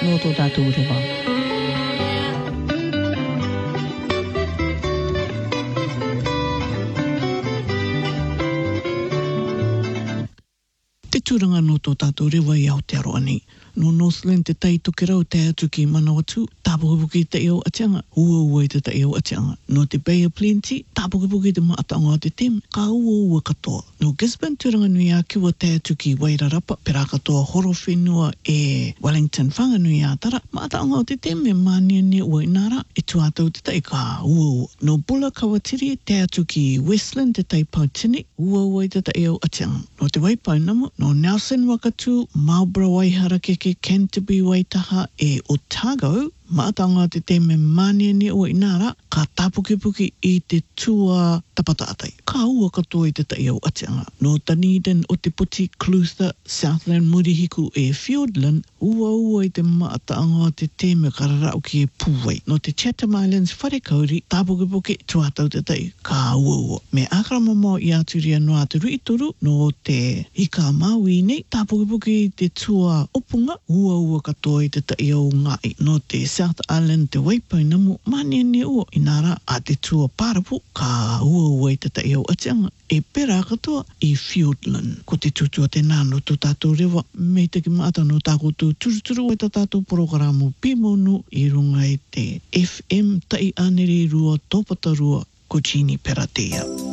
no tō tātou rewa. Te tūranga no tō tātou rewa i Aotearoa nei. No Northland te tai toke rau te atu ki Manawatu, tāpukipuki te eo atianga, ua te te eo atianga. No te Bay of Plenty, tāpukipuki te maataonga te tem, ka ua katoa. No Gisborne tūranga nui a kiwa te atu ki Wairarapa, pera katoa horo whenua e Wellington whanganui a tara, maataonga te tem e mania ne ua inara, e tuatau te tai ka ua. No Bulla Kawatiri, te atu ki Westland te tai Pautini, ua te te eo atianga. No te Waipau namu, no Nelson Wakatu, Marlborough Waihara ke Canterbury Waitaha e Otago, maatanga te te me mania ne o inara, ka tāpukipuki i te tua tapataatai. Ka ua katoa i te tai au atianga. No Dunedin, o te puti, Clutha, Southland, Murihiku e Fiordland, ua i te maatanga te te me kararau ki e Pūwai. No te Chatham Islands, Wharekauri, tāpukipuki tuatau te tai, ka ua. Me akaramamo i aturia no aturu i toru, no te Hika Maui nei, tāpukipuki i te tua opunga, ua katoa i te tai au ngai. No te South Island, te Waipau namu, mania ne ua inara a te tua Parapu, ka ua i te tai au atianga, e pera katoa i Fiordland. Ko te tutua te nāno tō tātou rewa, mei te ki maata no tākotu turuturu o te tātou programo Pimonu i runga i te FM tai anere rua tōpata rua ko Jeannie Peratea.